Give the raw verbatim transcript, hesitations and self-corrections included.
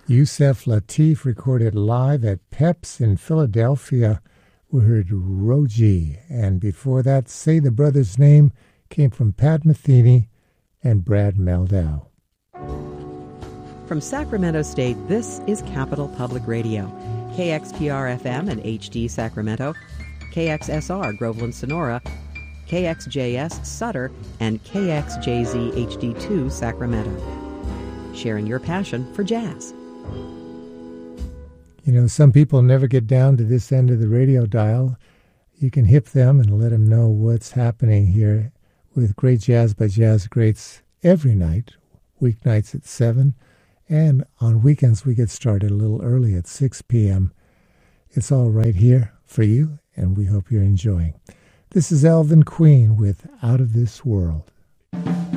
Yusef Lateef recorded live at Peps in Philadelphia. We heard Roji, and before that, Say the Brother's Name came from Pat Metheny and Brad Meldau. From Sacramento State, this is Capital Public Radio, K X P R F M and H D Sacramento, K X S R Groveland Sonora, K X J S Sutter, and K X J Z H D two Sacramento. Sharing your passion for jazz. You know, some people never get down to this end of the radio dial. You can hip them and let them know what's happening here with Great Jazz by Jazz Greats every night, weeknights at seven, and on weekends we get started a little early at six p.m. It's all right here for you, and we hope you're enjoying. This is Elvin Queen with Out of This World.